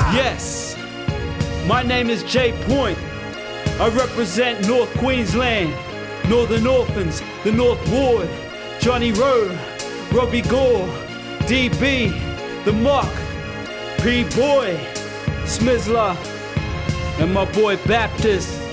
Yes, my name is Jay Point. I represent North Queensland, Northern Orphans, the North Ward, Johnny Rowe, Robbie Gore, DB, The Mock, P-Boy, Smizla, and my boy Baptist.